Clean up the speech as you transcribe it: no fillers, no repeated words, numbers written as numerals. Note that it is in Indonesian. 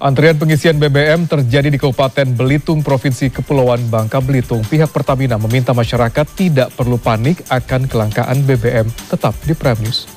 Antrian pengisian BBM terjadi di Kabupaten Belitung, Provinsi Kepulauan Bangka Belitung. Pihak Pertamina meminta masyarakat tidak perlu panik akan kelangkaan BBM. Tetap di Prime News.